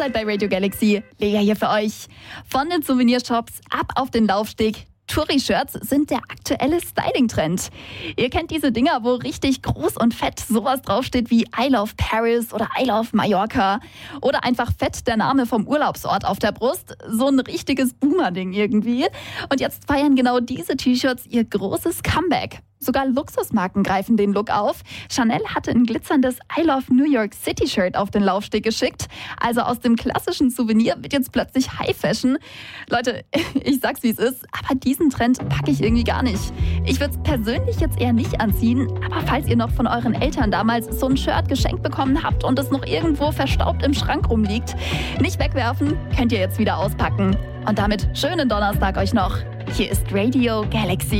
seid bei Radio Galaxy. Lea hier für euch. Von den Souvenirshops ab auf den Laufsteg. Touri-Shirts sind der aktuelle Styling-Trend. Ihr kennt diese Dinger, wo richtig groß und fett sowas draufsteht wie I love Paris oder I love Mallorca. Oder einfach fett der Name vom Urlaubsort auf der Brust. So ein richtiges Boomer-Ding irgendwie. Und jetzt feiern genau diese T-Shirts ihr großes Comeback. Sogar Luxusmarken greifen den Look auf. Chanel hatte ein glitzerndes I Love New York City Shirt auf den Laufsteg geschickt. Also aus dem klassischen Souvenir wird jetzt plötzlich High Fashion. Leute, ich sag's wie es ist, aber diesen Trend packe ich irgendwie gar nicht. Ich würde es persönlich jetzt eher nicht anziehen, aber falls ihr noch von euren Eltern damals so ein Shirt geschenkt bekommen habt und es noch irgendwo verstaubt im Schrank rumliegt, nicht wegwerfen, könnt ihr jetzt wieder auspacken. Und damit schönen Donnerstag euch noch. Hier ist Radio Galaxy.